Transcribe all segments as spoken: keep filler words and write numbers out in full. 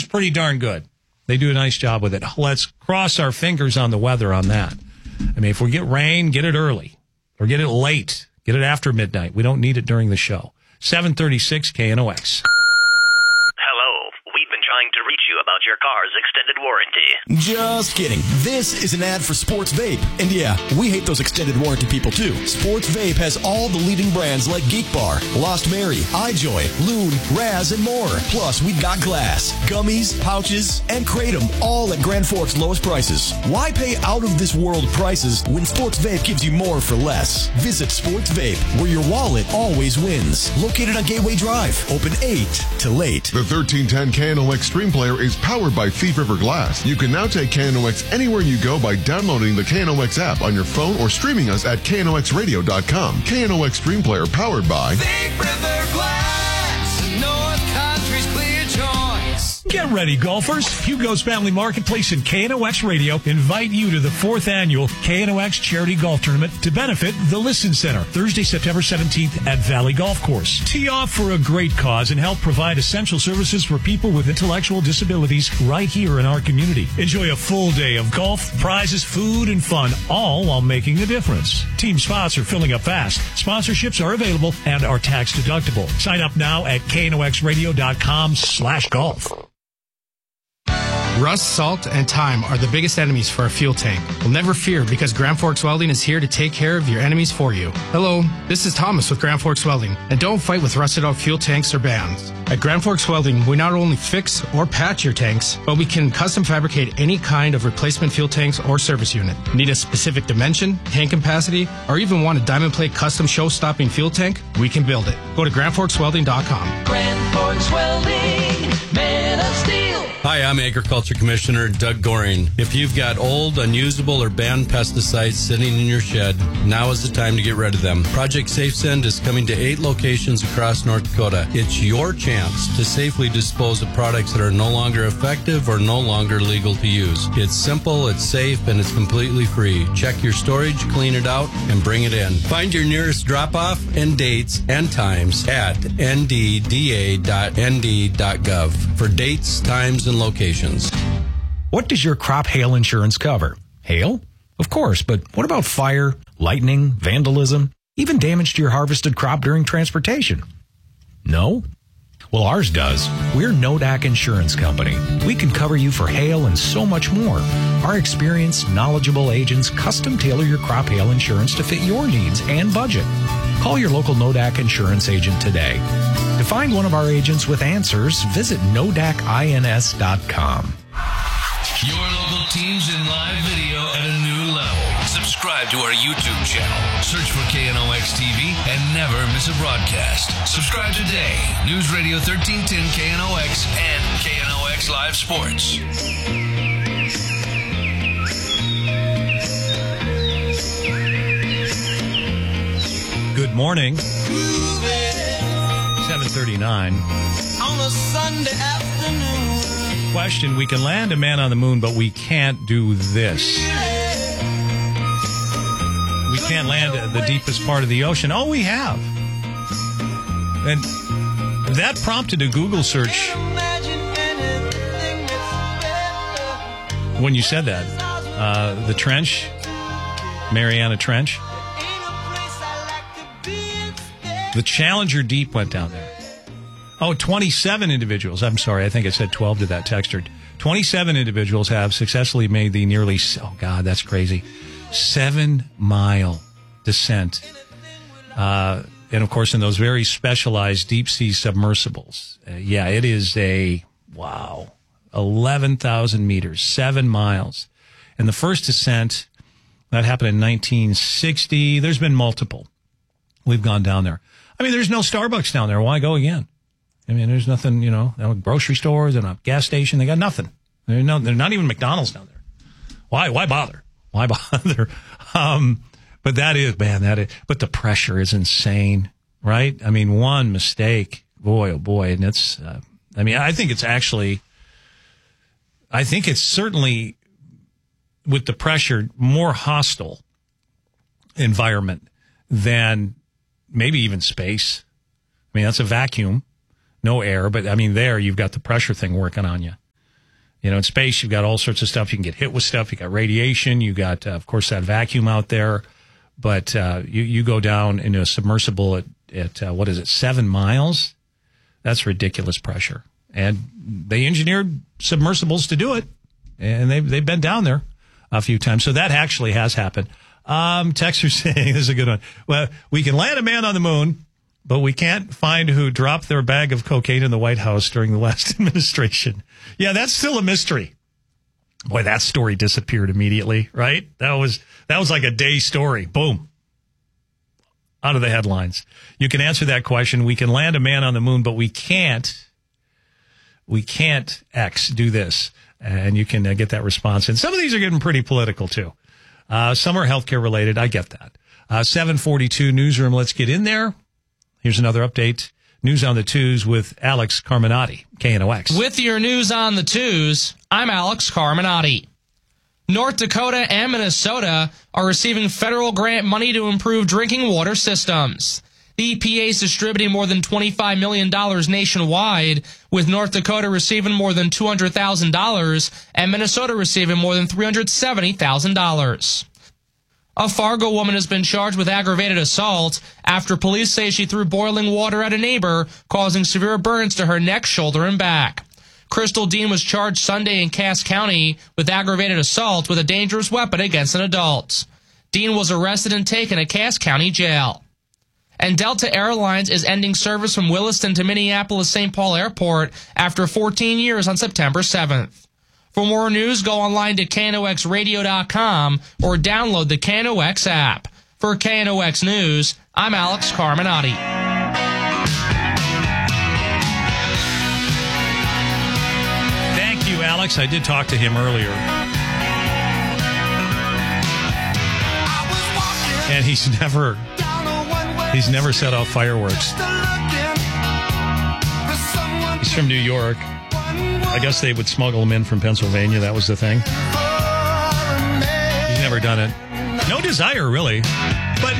is pretty darn good. They do a nice job with it. Let's cross our fingers on the weather on that. I mean, if we get rain, get it early. Or get it late. Get it after midnight. We don't need it during the show. seven thirty-six K N O X. Hello. We've been trying to reach you about your car's extended warranty. Just kidding. This is an ad for Sports Vape. And yeah, we hate those extended warranty people too. Sports Vape has all the leading brands like Geek Bar, Lost Mary, iJoy, Loon, Raz, and more. Plus, we've got glass, gummies, pouches, and Kratom, all at Grand Forks' lowest prices. Why pay out-of-this-world prices when Sports Vape gives you more for less? Visit Sports Vape, where your wallet always wins. Located on Gateway Drive. Open eight to late. The thirteen ten K N O X Stream Player is powered by Thief River Glass. You can now take K N O X anywhere you go by downloading the K N O X app on your phone or streaming us at K N O X radio dot com. K N O X Stream Player powered by Thief River Glass, North Country's clear choice. Get ready, golfers. Hugo's Family Marketplace and K N O X Radio invite you to the fourth annual K N O X Charity Golf Tournament to benefit the Listen Center, Thursday, September seventeenth at Valley Golf Course. Tee off for a great cause and help provide essential services for people with intellectual disabilities right here in our community. Enjoy a full day of golf, prizes, food, and fun, all while making a difference. Team spots are filling up fast. Sponsorships are available and are tax deductible. Sign up now at K N O X radio dot com slash golf. Rust, salt, and time are the biggest enemies for a fuel tank. Well, never fear, because Grand Forks Welding is here to take care of your enemies for you. Hello, this is Thomas with Grand Forks Welding, and don't fight with rusted out fuel tanks or bands. At Grand Forks Welding, we not only fix or patch your tanks, but we can custom fabricate any kind of replacement fuel tanks or service unit. Need a specific dimension, tank capacity, or even want a diamond plate custom show-stopping fuel tank? We can build it. Go to Grand Forks Welding dot com. Grand Forks Welding, Man of Steel. Hi, I'm Agriculture Commissioner Doug Goring. If you've got old, unusable, or banned pesticides sitting in your shed, now is the time to get rid of them. Project SafeSend is coming to eight locations across North Dakota. It's your chance to safely dispose of products that are no longer effective or no longer legal to use. It's simple, it's safe, and it's completely free. Check your storage, clean it out, and bring it in. Find your nearest drop-off and dates and times at N D D A dot N D dot gov for dates, times, and locations. What does your crop hail insurance cover? Hail? Of course, but what about fire, lightning, vandalism, even damage to your harvested crop during transportation? No? Well, ours does. We're Nodak Insurance Company. We can cover you for hail and so much more. Our experienced, knowledgeable agents custom tailor your crop hail insurance to fit your needs and budget. Call your local Nodak Insurance agent today. To find one of our agents with answers, visit Nodak Ins dot com. Your local teams in live video at a new level. Subscribe to our YouTube channel. Search for K N O X T V and never miss a broadcast. Subscribe today. News Radio thirteen ten K N O X and K N O X Live Sports. Good morning. seven thirty-nine. On a Sunday afternoon. Question, we can land a man on the moon, but we can't do this. We can't land at the deepest part of the ocean. Oh, we have. And that prompted a Google search when you said that. Uh, the Trench, Mariana Trench. The Challenger Deep went down there. Oh, twenty-seven individuals. I'm sorry. I think I said twelve to that texter. twenty-seven individuals have successfully made the nearly, oh God, that's crazy, seven mile descent. Uh, and of course, in those very specialized deep sea submersibles. Uh, yeah, it is a, wow, eleven thousand meters, seven miles. And the first descent, that happened in nineteen sixty. There's been multiple. We've gone down there. I mean, there's no Starbucks down there. Why go again? I mean, there's nothing, you know, no grocery stores and a gas station. They got nothing. They're, no, they're not even McDonald's down there. Why? Why bother? Why bother? Um, but that is, man, that is, but the pressure is insane, right? I mean, one mistake, boy, oh boy. And it's, uh, I mean, I think it's actually, I think it's certainly with the pressure more hostile environment than maybe even space. I mean, that's a vacuum, no air, but I mean, there you've got the pressure thing working on you. You know, in space, you've got all sorts of stuff. You can get hit with stuff. You got radiation. You got, uh, of course, that vacuum out there. But uh, you, you go down into a submersible at, at uh, what is it, seven miles? That's ridiculous pressure. And they engineered submersibles to do it. And they've, they've been down there a few times. So that actually has happened. Um, Texter saying, this is a good one. Well, we can land a man on the moon, but we can't find who dropped their bag of cocaine in the White House during the last administration. Yeah, that's still a mystery. Boy, that story disappeared immediately, right? That was that was like a day story. Boom. Out of the headlines. You can answer that question. We can land a man on the moon, but we can't, we can't X do this. And you can uh, get that response. And some of these are getting pretty political, too. Uh, some are healthcare related. I get that. Uh, seven forty-two Newsroom. Let's get in there. Here's another update. News on the twos with Alex Carminati, K N O X. With your news on the twos, I'm Alex Carminati. North Dakota and Minnesota are receiving federal grant money to improve drinking water systems. The E P A is distributing more than twenty-five million dollars nationwide, with North Dakota receiving more than two hundred thousand dollars and Minnesota receiving more than three hundred seventy thousand dollars. A Fargo woman has been charged with aggravated assault after police say she threw boiling water at a neighbor, causing severe burns to her neck, shoulder, and back. Crystal Dean was charged Sunday in Cass County with aggravated assault with a dangerous weapon against an adult. Dean was arrested and taken to Cass County Jail. And Delta Airlines is ending service from Williston to Minneapolis-Saint Paul Airport after fourteen years on September seventh. For more news, go online to K N O X radio dot com or download the K N O X app. For K N O X News, I'm Alex Carminati. Thank you, Alex. I did talk to him earlier. And he's never, he's never set off fireworks. He's from New York. I guess they would smuggle them in from Pennsylvania. That was the thing. He's never done it. No desire, really. But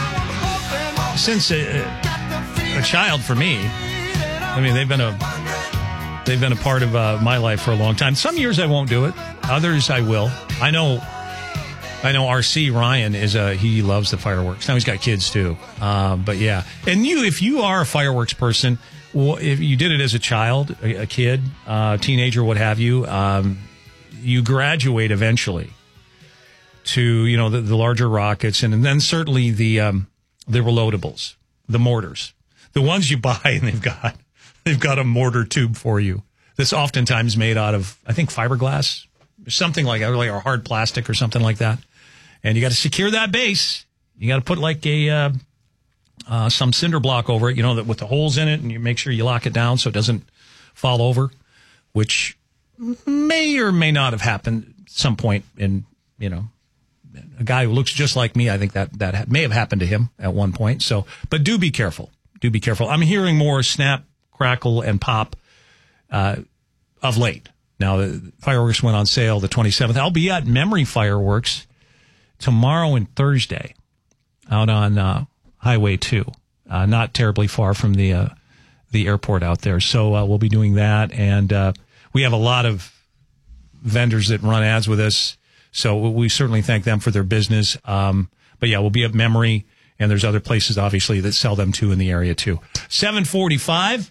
since a, a child for me, I mean, they've been a they've been a part of uh, my life for a long time. Some years I won't do it. Others I will. I know. I know. R C Ryan is a he loves the fireworks. Now he's got kids too. Uh, but yeah, and you, if you are a fireworks person. Well, if you did it as a child, a, a kid, uh, teenager, what have you, um, you graduate eventually to, you know, the, the larger rockets and, and then certainly the um, the reloadables, the mortars, the ones you buy and they've got they've got a mortar tube for you that's oftentimes made out of, I think, fiberglass, something like that, like or hard plastic or something like that. And you got to secure that base. You got to put like a uh, Uh, some cinder block over it, you know, that with the holes in it, and you make sure you lock it down so it doesn't fall over, which may or may not have happened at some point in, you know, a guy who looks just like me. I think that that may have happened to him at one point. So, but do be careful. Do be careful. I'm hearing more snap, crackle, and pop uh, of late. Now, the fireworks went on sale the twenty-seventh. I'll be at Memory Fireworks tomorrow and Thursday out on uh, Highway two, uh, not terribly far from the uh, the airport out there. So uh, we'll be doing that, and uh, we have a lot of vendors that run ads with us. So we certainly thank them for their business. Um, but yeah, we'll be at Memory, and there's other places obviously that sell them too in the area too. seven forty-five.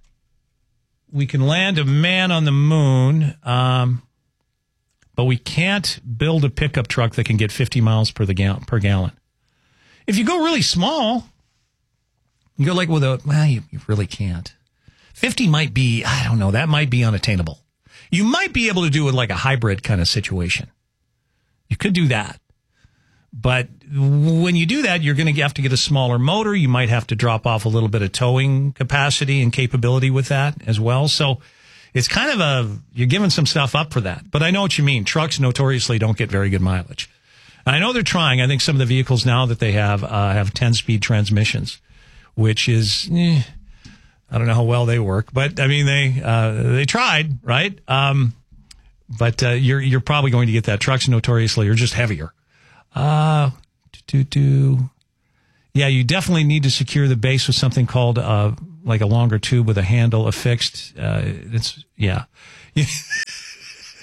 We can land a man on the moon, um, but we can't build a pickup truck that can get fifty miles per the gal- per gallon. If you go really small, you go like with a, well, you, you really can't. fifty might be, I don't know, that might be unattainable. You might be able to do it like a hybrid kind of situation. You could do that. But when you do that, you're going to have to get a smaller motor. You might have to drop off a little bit of towing capacity and capability with that as well. So it's kind of a, you're giving some stuff up for that. But I know what you mean. Trucks notoriously don't get very good mileage. I know they're trying. I think some of the vehicles now that they have uh, have ten-speed transmissions, which is, eh, I don't know how well they work, but I mean they uh, they tried, right? Um, but uh, you're you're probably going to get that. Trucks notoriously are just heavier. Uh, do do, yeah, you definitely need to secure the base with something called uh, like a longer tube with a handle affixed. Uh, it's yeah.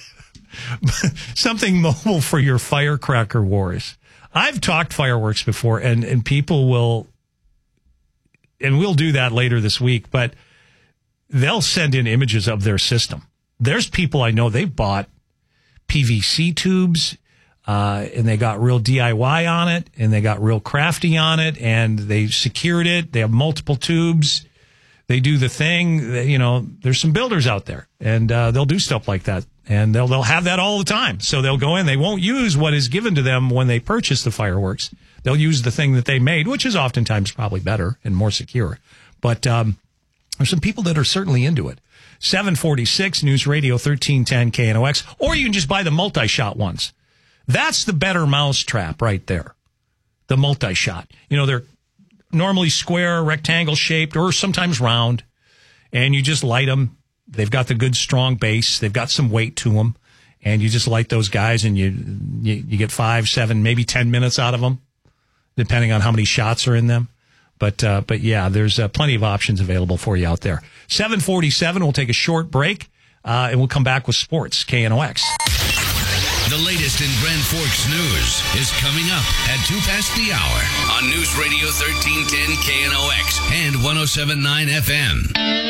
something mobile for your firecracker wars. I've talked fireworks before, and, and people will, and we'll do that later this week, but they'll send in images of their system. There's people I know, they've bought P V C tubes, uh, and they got real D I Y on it, and they got real crafty on it, and they secured it. They have multiple tubes. They do the thing. You know, there's some builders out there, and uh, they'll do stuff like that. And they'll they'll have that all the time. So they'll go in. They won't use what is given to them when they purchase the fireworks. They'll use the thing that they made, which is oftentimes probably better and more secure. But um, there's some people that are certainly into it. seven forty-six News Radio thirteen ten K N O X. Or you can just buy the multi-shot ones. That's the better mousetrap right there. The multi-shot. You know, they're normally square, rectangle shaped, or sometimes round. And you just light them. They've got the good, strong base. They've got some weight to them. And you just light those guys, and you, you you get five, seven, maybe ten minutes out of them, depending on how many shots are in them. But, uh, but yeah, there's uh, plenty of options available for you out there. seven forty-seven, we'll take a short break, uh, and we'll come back with sports, K N O X. The latest in Grand Forks news is coming up at two past the hour on News Radio thirteen ten K N O X and one oh seven point nine F M.